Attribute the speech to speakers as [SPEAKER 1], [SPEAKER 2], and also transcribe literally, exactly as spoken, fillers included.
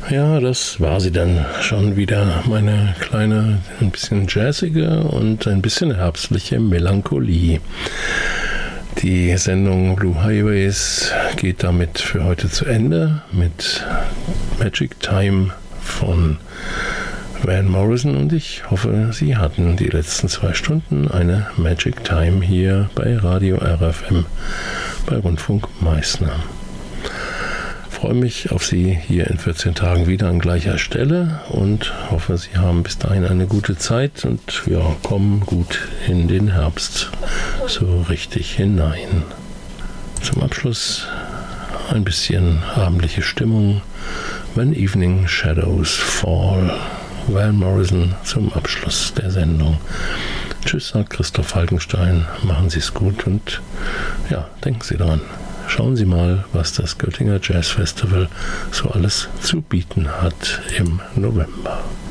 [SPEAKER 1] Ja, das war sie dann schon wieder, meine kleine, ein bisschen jazzige und ein bisschen herbstliche Melancholie. Die Sendung Blue Highways geht damit für heute zu Ende mit Magic Time von Van Morrison, und ich hoffe, Sie hatten die letzten zwei Stunden eine Magic Time hier bei Radio R F M, bei Rundfunk Meißner. Ich freue mich auf Sie hier in vierzehn Tagen wieder an gleicher Stelle und hoffe, Sie haben bis dahin eine gute Zeit und ja, kommen gut in den Herbst so richtig hinein. Zum Abschluss ein bisschen abendliche Stimmung. When Evening Shadows Fall. Van Morrison zum Abschluss der Sendung. Tschüss, sagt Christoph Falkenstein. Machen Sie es gut und ja, denken Sie dran. Schauen Sie mal, was das Göttinger Jazz Festival so alles zu bieten hat im November.